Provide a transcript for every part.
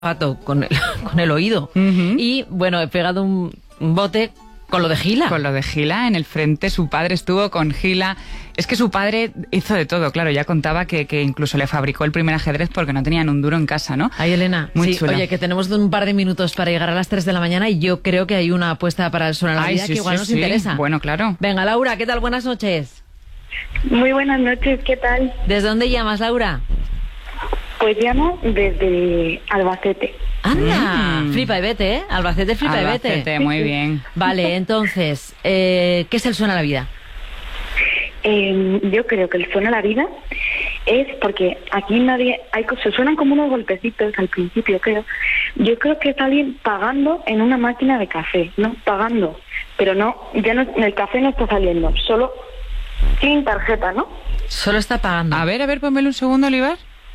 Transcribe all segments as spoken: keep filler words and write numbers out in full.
pato con el, con el oído. Uh-huh. Y bueno, he pegado un, un bote con lo de Gila. Con lo de Gila en el frente, su padre estuvo con Gila. Es que su padre hizo de todo, claro, ya contaba que, que incluso le fabricó el primer ajedrez porque no tenían un duro en casa, ¿no? Ay, Elena, muy sí, chula. Oye, que tenemos un par de minutos para llegar a las tres de la mañana y yo creo que hay una apuesta para el Suena la Ay, Vida sí, que igual sí, nos sí. interesa. Bueno, claro. Venga, Laura, ¿qué tal? Buenas noches. Muy buenas noches, ¿qué tal? ¿Desde dónde llamas, Laura? Pues llamo desde Albacete. Anda, Mm. flipa y vete, ¿eh? Albacete, flipa Albacete, y vete. muy bien. Vale, entonces, eh, ¿qué es el Suena la Vida? Eh, yo creo que el Suena la Vida es porque aquí nadie, hay cosas, suenan como unos golpecitos al principio, creo. Yo creo que es alguien pagando en una máquina de café, ¿no? Pagando, pero no, ya no, el café no está saliendo, solo sin tarjeta, ¿no? Solo está pagando. A ver, a ver, pónmelo un segundo, Olivar.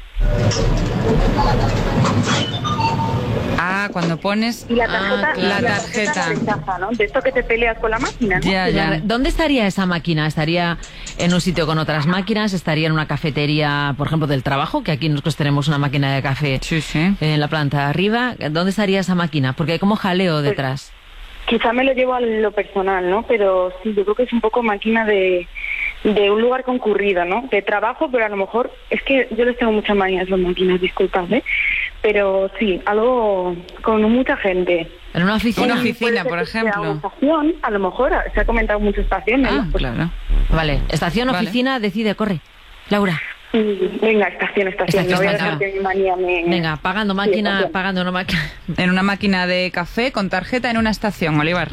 Ah, cuando pones... Y la Ah, tarjeta, claro. La la tarjeta. tarjeta rechaza, ¿no? De esto que te peleas con la máquina, ¿no? Ya, ya. ¿Dónde estaría esa máquina? ¿Estaría en un sitio con otras máquinas? ¿Estaría en una cafetería, por ejemplo, del trabajo? Que aquí nosotros tenemos una máquina de café Sí, sí. en la planta de arriba. ¿Dónde estaría esa máquina? Porque hay como jaleo detrás. Quizá me lo llevo a lo personal, ¿no? Pero sí, yo creo que es un poco máquina de, de un lugar concurrido, ¿no? De trabajo, pero a lo mejor... Es que yo les tengo muchas manías las máquinas, disculpad, ¿eh? Pero sí, algo con mucha gente. ¿En una oficina? Una Puede oficina, ser por que sea ejemplo. una estación, a lo mejor, se ha comentado muchas estaciones. Ah, ¿no? Pues, claro. Vale, estación, Vale. oficina, decide, corre. Laura, mm, venga, estación, estación. Estación, No voy a estación. dejar que mi manía me... venga, pagando máquina, estación. pagando no máquina. En una máquina de café con tarjeta en una estación, Olivar.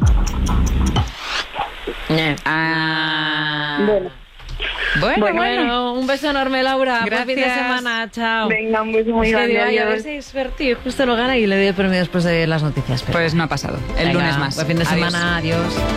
Ah. Bueno, Bueno, bueno. Bueno, un beso enorme, Laura. Buen fin de Gracias. semana, chao. venga, un beso muy Es que grande. digo, ay, a ver adiós. si es divertido. Justo lo gana y le doy el premio después de las noticias. Pero... Pues no ha pasado. El Venga, lunes más. Buen fin de Adiós. semana, adiós.